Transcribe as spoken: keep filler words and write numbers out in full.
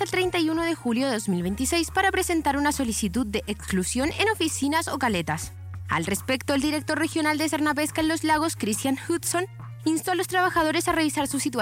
el treinta y uno de julio de dos mil veintiséis para presentar una solicitud de exclusión en oficinas o caletas. Al respecto, el director regional de Sernapesca en Los Lagos, Christian Hudson, instó a los trabajadores a revisar su situación